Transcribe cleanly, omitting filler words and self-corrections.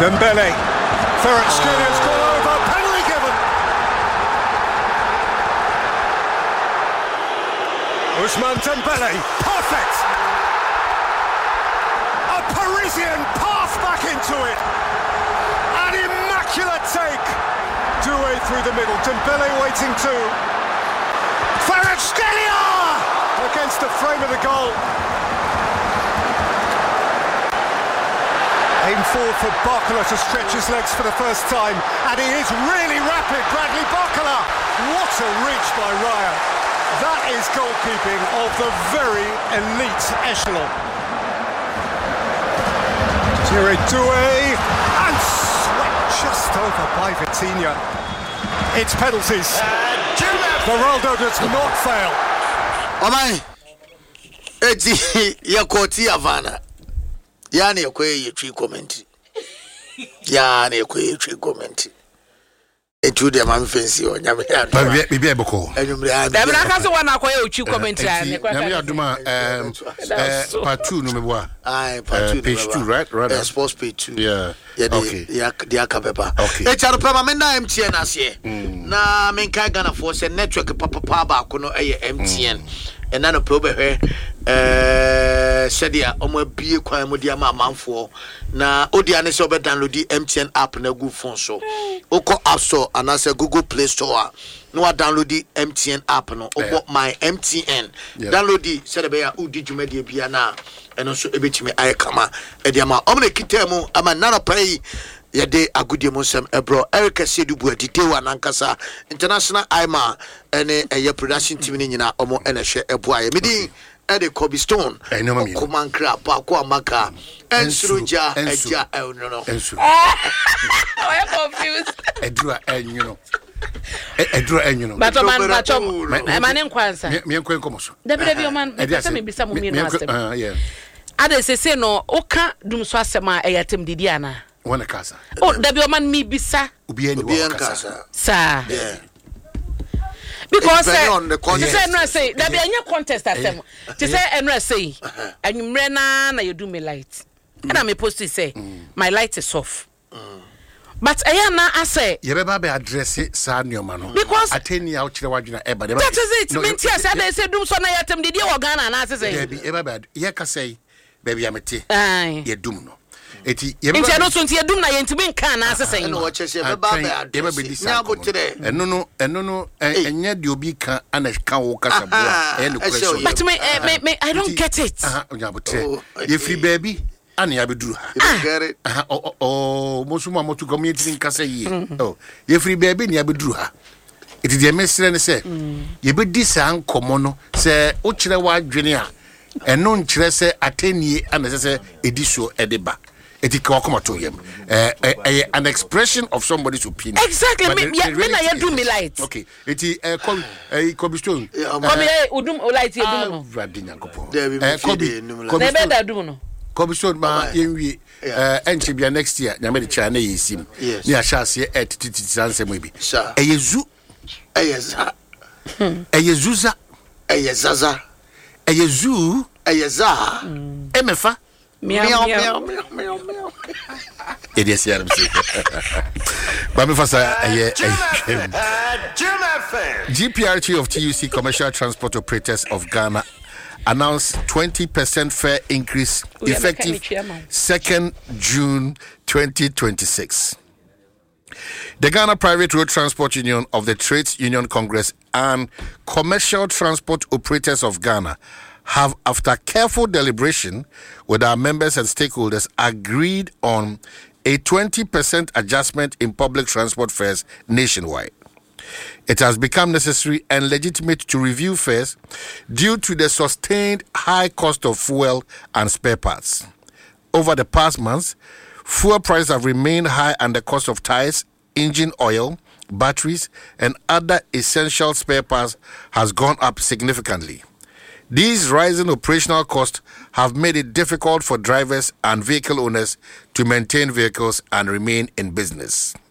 Dembele. Kvaratskhelia gone over. Penalty given. Ousmane Dembele. Perfect. A Parisian path back into it. An immaculate take. Doué through the middle. Dembele waiting too. Kvaratskhelia against the frame of the goal. Aim forward for Barcola to stretch his legs for the first time, and he is really rapid, Bradley Barcola. What a reach by Raya. That is goalkeeping of the very elite echelon. Thierry Doué, and swept just over by Vitinha. It's penalties. Ronaldo does not fail. Omai, eti yakoti Havana. Yani ekwe yetwi comment. Yani ekwe yetwi comment. Etu de man fancy o nyame ya. Bibi eboko. Da bra ka so wana akoye yetwi comment ya ne kwa. Nyame aduma part 2 no mebwa. Part 2 page 2 right? Sports page 2. Yeah. Okay. Ya akapepa. Okay. E charo pema me na MTN ase. Na me kai Ghana for say network papa ba ko no eye MTN. And then a probe Shadia Omo Bie Kwa Modia Manfo. Na Odiane Sobe download the MTN app na Google phone so. Oko App Store and as a Google Play Store. No download the MTN app no. Oko my MTN. Download the Sedebeya Udi Jumedia Biana and also Ebitime Ayakama. Ediama Omne Kitemo ama nana pay. Yade agudie monsem ebro Erica Sedubu detail anankasa international IMA ene eye production team ni nyina omo ene hwe eboa ye medi ede Kobe Stone komankra pa ko amaka ensuruja eja no ensuru I confused edura enyu no but man bachom man enkwansa me enkomoso debi man pesa me bisa mu mi no asem yeah ade sese no oka dumso asem a eyatem didi ana One casa. Oh, debi man mi bisa. Ubi casa. Sir. Yeah. Because say no say debi anya contest asem. Ti say enra say anwumre na you do me light. And I me post to say my light is off. But I na ase ye be ba be address sa nneoma no because ateni a ukire wadwuna eba de that is it minti ase dey say dum so na yatem didi e Ghana na ase say debi e ba ba ye ka say baby amete ye dum no eti ye no so nti ye dum na ye ntimi nka na ase say no wo chese be ba be nya botere eno no enya de obi kan ana ka wo kasa bo e no question but me I don't get it nya botere ye free baby ani abeduru ha mosuma motu community nkasa yi ye free baby ni abeduru ha iti de mesre ne se ye bedi sa nkomo no se o kire wa adwene a eno nkire se atenie ana se ediso edeba etika wakomato yem an expression of somebody's opinion exactly me na you do me light okay iti Kobe Stone come udum light you dum no radinga kopo Kobe be da dum no Kobe Stone ma yenwi enchibia next year nyame de cha na yesim ni ahase etititsanse mo bi eyezu eyeza eyezuza eyezaza eyezu eyeza emefa meow. It is here. GPRT of TUC Commercial Transport Operators of Ghana announced 20% fare increase effective 2nd June 2026. The Ghana Private Road Transport Union of the Trades Union Congress and Commercial Transport Operators of Ghana have, after careful deliberation with our members and stakeholders, agreed on a 20% adjustment in public transport fares nationwide. It has become necessary and legitimate to review fares due to the sustained high cost of fuel and spare parts. Over the past months, fuel prices have remained high and the cost of tires, engine oil, batteries, and other essential spare parts has gone up significantly. These rising operational costs have made it difficult for drivers and vehicle owners to maintain vehicles and remain in business.